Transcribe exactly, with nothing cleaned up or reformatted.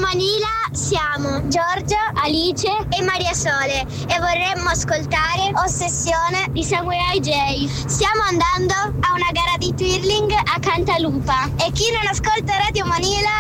Manila siamo Giorgia, Alice e Maria Sole e vorremmo ascoltare Ossessione di Samurai J. Stiamo andando a una gara di twirling a Cantalupa e chi non ascolta Radio Manila